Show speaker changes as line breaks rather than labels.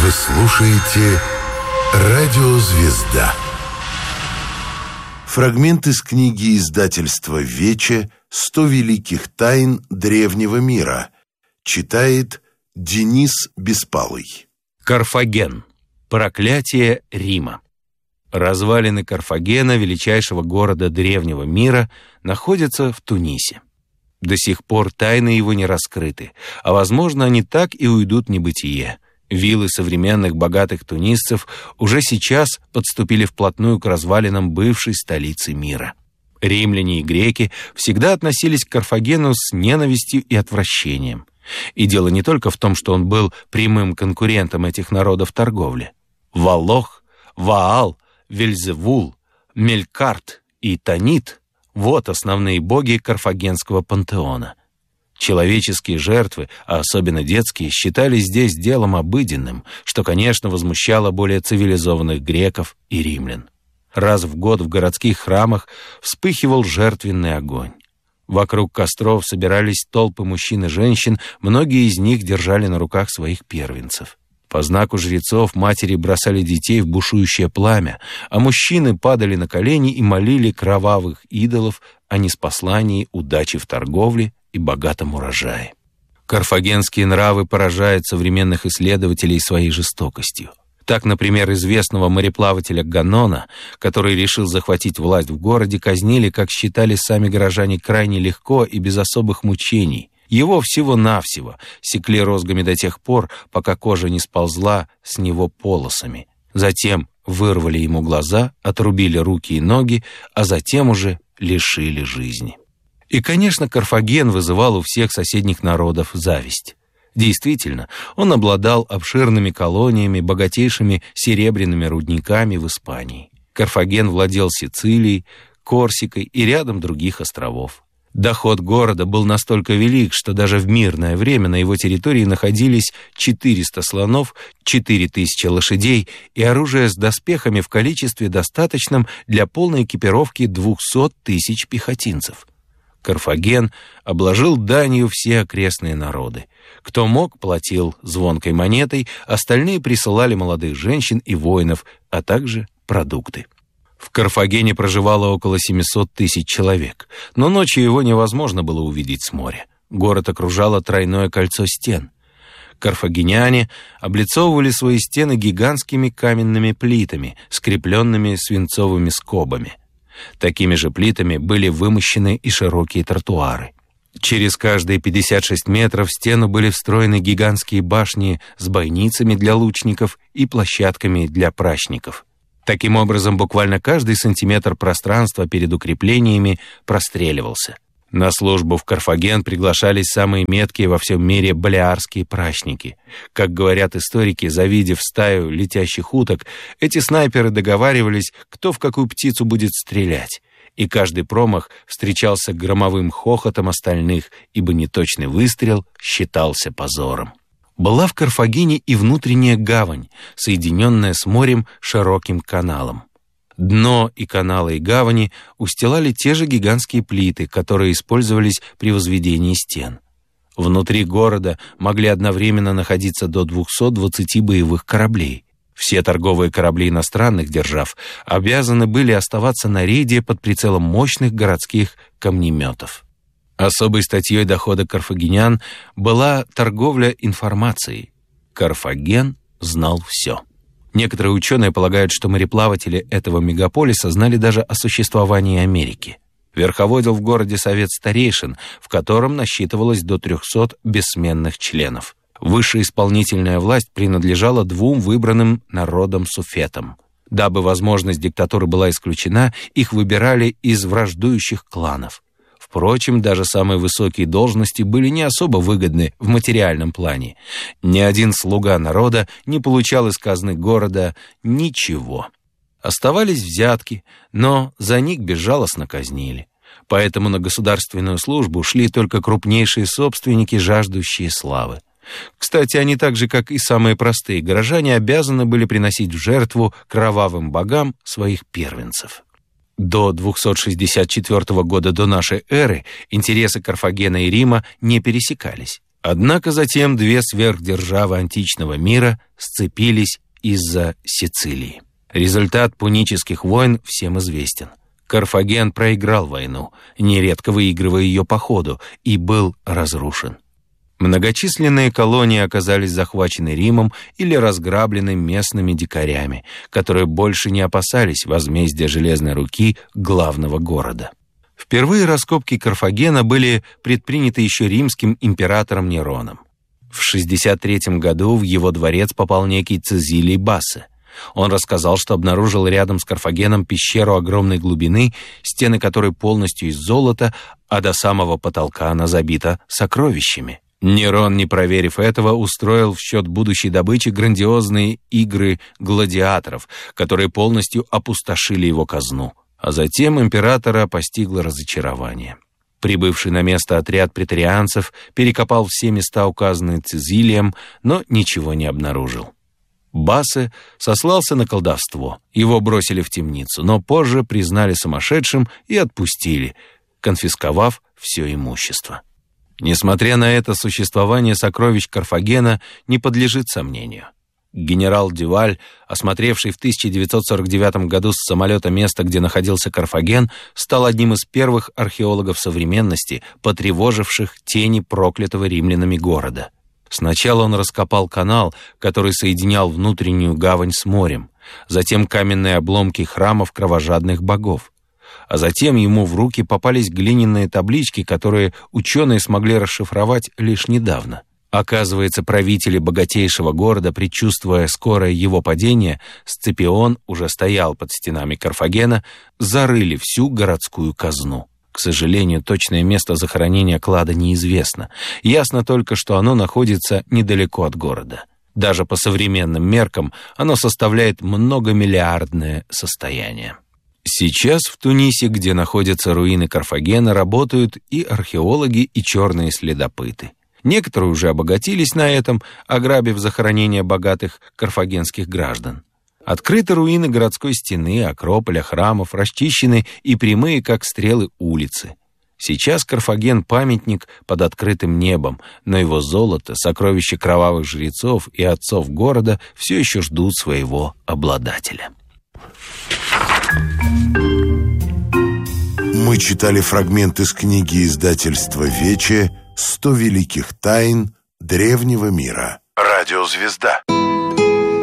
Вы слушаете «Радиозвезда». Фрагмент из книги издательства «Вече. 100 великих тайн древнего мира». Читает Денис Беспалый.
Карфаген. Проклятие Рима. Развалины Карфагена, величайшего города древнего мира, находятся в Тунисе. До сих пор тайны его не раскрыты, а, возможно, они так и уйдут в небытие. Виллы современных богатых тунисцев уже сейчас подступили вплотную к развалинам бывшей столицы мира. Римляне и греки всегда относились к Карфагену с ненавистью и отвращением. И дело не только в том, что он был прямым конкурентом этих народов в торговле. Волох, Ваал, Вельзевул, Мелькарт и Танит — вот основные боги карфагенского пантеона. Человеческие жертвы, а особенно детские, считались здесь делом обыденным, что, конечно, возмущало более цивилизованных греков и римлян. Раз в год в городских храмах вспыхивал жертвенный огонь. Вокруг костров собирались толпы мужчин и женщин, многие из них держали на руках своих первенцев. По знаку жрецов матери бросали детей в бушующее пламя, а мужчины падали на колени и молили кровавых идолов о ниспослании удачи в торговле и богатом урожае. Карфагенские нравы поражают современных исследователей своей жестокостью. Так, например, известного мореплавателя Ганона, который решил захватить власть в городе, казнили, как считали сами горожане, крайне легко и без особых мучений. Его всего-навсего секли розгами до тех пор, пока кожа не сползла с него полосами. Затем вырвали ему глаза, отрубили руки и ноги, а затем уже лишили жизни. И, конечно, Карфаген вызывал у всех соседних народов зависть. Действительно, он обладал обширными колониями, богатейшими серебряными рудниками в Испании. Карфаген владел Сицилией, Корсикой и рядом других островов. Доход города был настолько велик, что даже в мирное время на его территории находились 400 слонов, 4000 лошадей и оружие с доспехами в количестве достаточном для полной экипировки 200 тысяч пехотинцев. Карфаген обложил данью все окрестные народы. Кто мог, платил звонкой монетой, остальные присылали молодых женщин и воинов, а также продукты. В Карфагене проживало около 700 тысяч человек, но ночью его невозможно было увидеть с моря. Город окружало тройное кольцо стен. Карфагеняне облицовывали свои стены гигантскими каменными плитами, скрепленными свинцовыми скобами. Такими же плитами были вымощены и широкие тротуары. Через каждые 56 метров в стену были встроены гигантские башни с бойницами для лучников и площадками для прачников. Таким образом, буквально каждый сантиметр пространства перед укреплениями простреливался. На службу в Карфаген приглашались самые меткие во всем мире балеарские прачники. Как говорят историки, завидев стаю летящих уток, эти снайперы договаривались, кто в какую птицу будет стрелять. И каждый промах встречался громовым хохотом остальных, ибо неточный выстрел считался позором. Была в Карфагене и внутренняя гавань, соединенная с морем широким каналом. Дно и каналы и гавани устилали те же гигантские плиты, которые использовались при возведении стен. Внутри города могли одновременно находиться до 220 боевых кораблей. Все торговые корабли иностранных держав обязаны были оставаться на рейде под прицелом мощных городских камнеметов. Особой статьей дохода карфагенян была торговля информацией. Карфаген знал все. Некоторые ученые полагают, что мореплаватели этого мегаполиса знали даже о существовании Америки. Верховодил в городе совет старейшин, в котором насчитывалось до 300 бессменных членов. Высшая исполнительная власть принадлежала двум выбранным народам-суфетам. Дабы возможность диктатуры была исключена, их выбирали из враждующих кланов. Впрочем, даже самые высокие должности были не особо выгодны в материальном плане. Ни один слуга народа не получал из казны города ничего. Оставались взятки, но за них безжалостно казнили. Поэтому на государственную службу шли только крупнейшие собственники, жаждущие славы. Кстати, они так же, как и самые простые горожане, обязаны были приносить в жертву кровавым богам своих первенцев. До 264 года до нашей эры интересы Карфагена и Рима не пересекались. Однако затем две сверхдержавы античного мира сцепились из-за Сицилии. Результат пунических войн всем известен. Карфаген проиграл войну, нередко выигрывая ее по ходу, и был разрушен. Многочисленные колонии оказались захвачены Римом или разграблены местными дикарями, которые больше не опасались возмездия железной руки главного города. Впервые раскопки Карфагена были предприняты еще римским императором Нероном. В 63 году в его дворец попал некий Цезилий Бассе. Он рассказал, что обнаружил рядом с Карфагеном пещеру огромной глубины, стены которой полностью из золота, а до самого потолка она забита сокровищами. Нерон, не проверив этого, устроил в счет будущей добычи грандиозные игры гладиаторов, которые полностью опустошили его казну. А затем императора постигло разочарование. Прибывший на место отряд претарианцев перекопал все места, указанные Цезилием, но ничего не обнаружил. Бассе сослался на колдовство. Его бросили в темницу, но позже признали сумасшедшим и отпустили, конфисковав все имущество. Несмотря на это, существование сокровищ Карфагена не подлежит сомнению. Генерал Дюваль, осмотревший в 1949 году с самолета место, где находился Карфаген, стал одним из первых археологов современности, потревоживших тени проклятого римлянами города. Сначала он раскопал канал, который соединял внутреннюю гавань с морем, затем каменные обломки храмов кровожадных богов. А затем ему в руки попались глиняные таблички, которые ученые смогли расшифровать лишь недавно. Оказывается, правители богатейшего города, предчувствуя скорое его падение, Сципион уже стоял под стенами Карфагена, зарыли всю городскую казну. К сожалению, точное место захоронения клада неизвестно. Ясно только, что оно находится недалеко от города. Даже по современным меркам оно составляет многомиллиардное состояние. Сейчас в Тунисе, где находятся руины Карфагена, работают и археологи, и черные следопыты. Некоторые уже обогатились на этом, ограбив захоронения богатых карфагенских граждан. Открыты руины городской стены, акрополя, храмов, расчищены и прямые, как стрелы, улицы. Сейчас Карфаген — памятник под открытым небом, но его золото, сокровища кровавых жрецов и отцов города все еще ждут своего обладателя.
Мы читали фрагмент из книги издательства «Вече» «100 великих тайн древнего мира». Радиозвезда.